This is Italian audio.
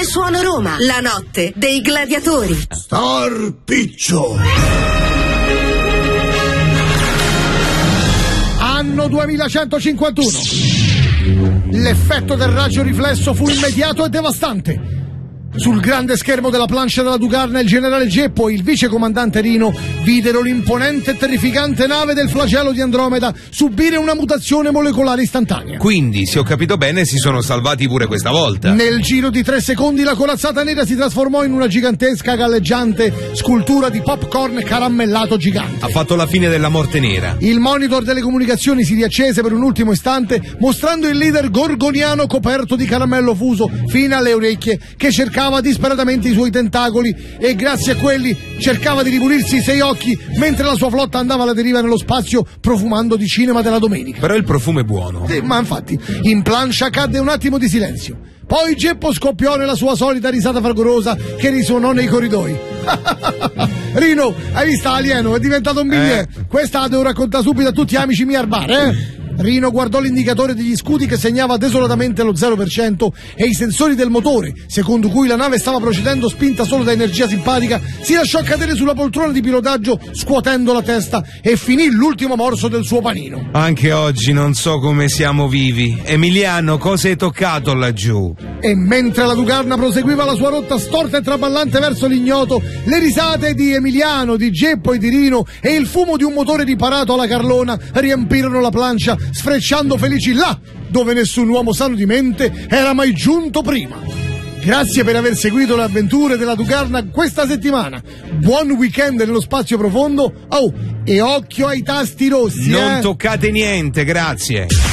suono Roma, la notte dei gladiatori. Star Piccio. Anno 2151. L'effetto del raggio riflesso fu immediato e devastante. Sul grande schermo della plancia della Dugarna il generale Geppo e il vicecomandante Rino videro l'imponente e terrificante nave del flagello di Andromeda subire una mutazione molecolare istantanea. Quindi, se ho capito bene, si sono salvati pure questa volta. Nel giro di 3 secondi la corazzata nera si trasformò in una gigantesca galleggiante scultura di popcorn caramellato gigante. Ha fatto la fine della morte nera. Il monitor delle comunicazioni si riaccese per un ultimo istante, mostrando il leader gorgoniano coperto di caramello fuso fino alle orecchie, che cercava disperatamente i suoi tentacoli e grazie a quelli cercava di ripulirsi i 6 occhi mentre la sua flotta andava alla deriva nello spazio profumando di cinema della domenica. Però il profumo è buono. Ma infatti in plancia cadde un attimo di silenzio. Poi Geppo scoppiò nella sua solita risata fragorosa che risuonò nei corridoi. Rino, hai visto alieno? È diventato un biglietto. Questa la devo raccontare subito a tutti gli amici miei al bar, Rino guardò l'indicatore degli scudi che segnava desolatamente lo 0% e i sensori del motore, secondo cui la nave stava procedendo spinta solo da energia simpatica, si lasciò cadere sulla poltrona di pilotaggio scuotendo la testa e finì l'ultimo morso del suo panino. Anche oggi non so come siamo vivi. Emiliano, cosa hai toccato laggiù? E mentre la Dugarna proseguiva la sua rotta storta e traballante verso l'ignoto, le risate di Emiliano, di Geppo e di Rino e il fumo di un motore riparato alla Carlona riempirono la plancia, sfrecciando felici là dove nessun uomo sano di mente era mai giunto prima. Grazie per aver seguito le avventure della Dugarna questa settimana. Buon weekend nello spazio profondo. Oh, e occhio ai tasti rossi. Non toccate niente, grazie.